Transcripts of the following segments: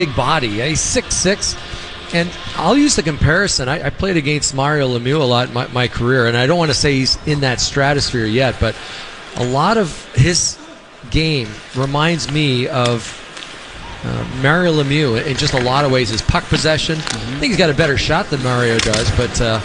big body. He's 6'6", and I'll use the comparison. I played against Mario Lemieux a lot in my career, and I don't want to say he's in that stratosphere yet, but a lot of his game reminds me of Mario Lemieux in just a lot of ways. His puck possession, I think he's got a better shot than Mario does, but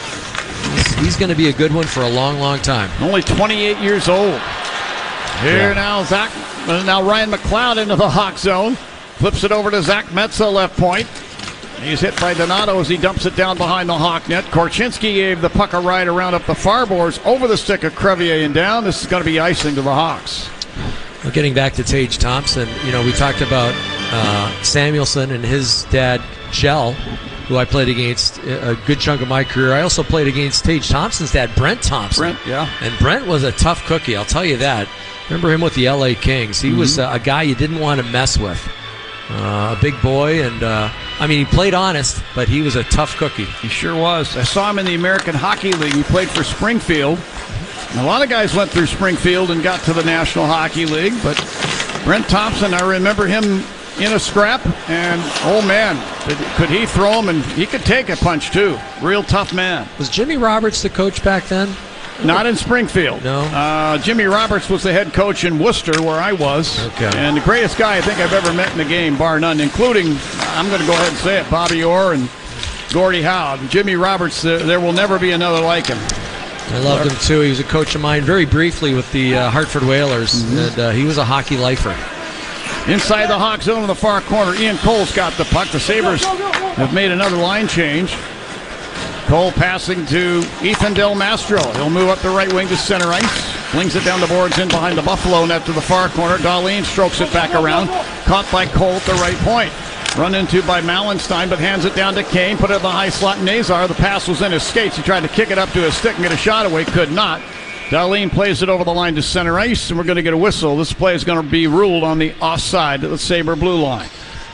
he's going to be a good one for a long, long time. Only 28 years old. Here now, Ryan McLeod into the Hawk zone. Flips it over to Zach Metza, left point. He's hit by Donato as he dumps it down behind the Hawk net. Korchinski gave the puck a ride around up the far boards, over the stick of Crevier and down. This is going to be icing to the Hawks. Well, getting back to Tage Thompson, we talked about Samuelson and his dad, Shell, who I played against a good chunk of my career. I also played against Tage Thompson's dad, Brent Thompson. Brent, yeah. And Brent was a tough cookie, I'll tell you that. Remember him with the LA Kings. He was a guy you didn't want to mess with. A big boy, and he played honest, but he was a tough cookie. He sure was. I saw him in the American Hockey League. He played for Springfield. And a lot of guys went through Springfield and got to the National Hockey League, but Brent Thompson, I remember him in a scrap, and oh man, could he throw him, and he could take a punch too. Real tough man. Was Jimmy Roberts the coach back then? Not in Springfield. No. Jimmy Roberts was the head coach in Worcester, where I was. Okay. And the greatest guy I think I've ever met in the game, bar none, including, I'm going to go ahead and say it, Bobby Orr and Gordie Howe. Jimmy Roberts, there will never be another like him. I loved him too. He was a coach of mine very briefly with the Hartford Whalers, and he was a hockey lifer. Inside the Hawk zone in the far corner, Ian Cole's got the puck. The Sabres have made another line change. Cole passing to Ethan Del Mastro. He'll move up the right wing to center ice. Flings it down the boards in behind the Buffalo net to the far corner. Dahlin strokes it back around. Caught by Cole at the right point. Run into by Mallenstein, but hands it down to Kane. Put it in the high slot. Nazar, the pass was in his skates. He tried to kick it up to his stick and get a shot away. Could not. Dahlin plays it over the line to center ice, and we're going to get a whistle. This play is going to be ruled on the offside of the Sabre blue line.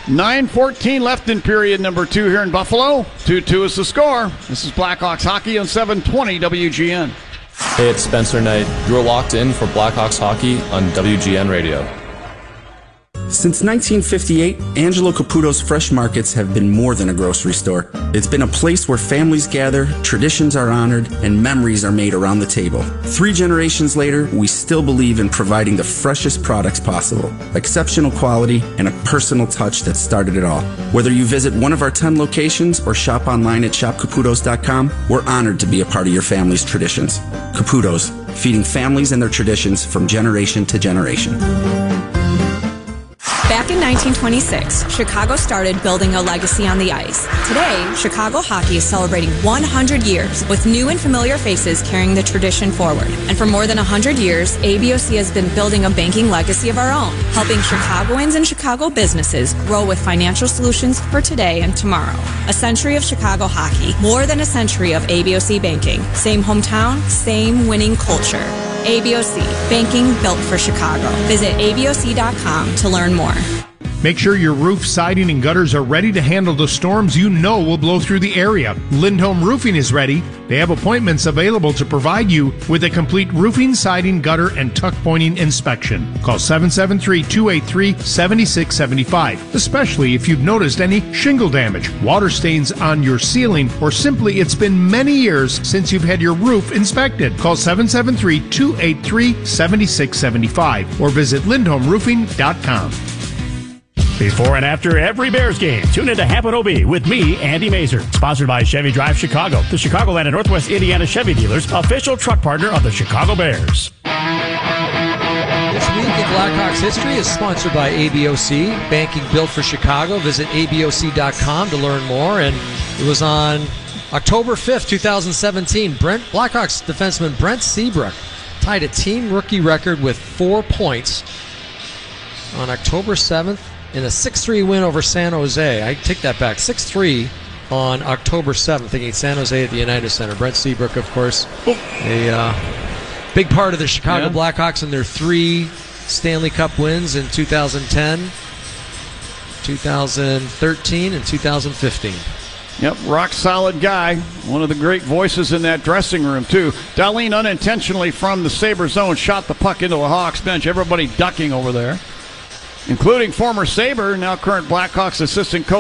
9:14 left in period number 2 here in Buffalo. 2-2 is the score. This is Blackhawks hockey on 720 WGN. Hey, it's Spencer Knight. You're locked in for Blackhawks hockey on WGN Radio. Since 1958, Angelo Caputo's Fresh Markets have been more than a grocery store. It's been a place where families gather, traditions are honored, and memories are made around the table. 3 generations later, we still believe in providing the freshest products possible, exceptional quality, and a personal touch that started it all. Whether you visit one of our 10 locations or shop online at shopcaputos.com, we're honored to be a part of your family's traditions. Caputos, feeding families and their traditions from generation to generation. Back in 1926, Chicago started building a legacy on the ice. Today, Chicago hockey is celebrating 100 years with new and familiar faces carrying the tradition forward. And for more than 100 years, ABOC has been building a banking legacy of our own, helping Chicagoans and Chicago businesses grow with financial solutions for today and tomorrow. A century of Chicago hockey, more than a century of ABOC banking. Same hometown, same winning culture. ABOC, banking built for Chicago. Visit ABOC.com to learn more. Make sure your roof, siding, and gutters are ready to handle the storms you know will blow through the area. Lindholm Roofing is ready. They have appointments available to provide you with a complete roofing, siding, gutter, and tuck pointing inspection. Call 773-283-7675, especially if you've noticed any shingle damage, water stains on your ceiling, or simply it's been many years since you've had your roof inspected. Call 773-283-7675 or visit lindholmroofing.com. Before and after every Bears game, tune into Happen OB with me, Andy Mazer. Sponsored by Chevy Drive Chicago, the Chicagoland and Northwest Indiana Chevy dealers, official truck partner of the Chicago Bears. This week in Blackhawks history is sponsored by ABOC, banking built for Chicago. Visit ABOC.com to learn more. And it was on October 5th, 2017. Blackhawks defenseman Brent Seabrook tied a team rookie record with 4 points on October 7th. In a 6-3 win over San Jose. I take that back. 6-3 on October 7th against San Jose at the United Center. Brent Seabrook, of course, a big part of the Chicago Blackhawks and their 3 Stanley Cup wins in 2010, 2013, and 2015. Yep, rock solid guy. One of the great voices in that dressing room, too. Dahlin unintentionally from the Sabre zone shot the puck into the Hawks bench. Everybody ducking over there. including former Sabre, now current Blackhawks assistant coach